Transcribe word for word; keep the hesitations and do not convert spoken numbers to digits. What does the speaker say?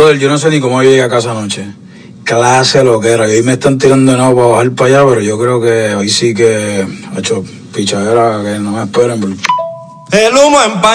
Brother, yo no sé ni cómo yo llegué a casa anoche. Clase lo que era. Hoy me están tirando de nuevo para bajar para allá, pero yo creo que hoy sí que, ha hecho pichadera, que no me esperen. Bro. El humo empaña.